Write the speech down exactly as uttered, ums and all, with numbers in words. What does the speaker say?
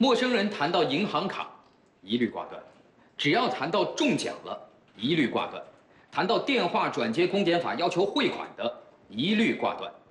陌生人谈到银行卡，一律挂断；只要谈到中奖了，一律挂断；谈到电话转接公检法要求汇款的，一律挂断。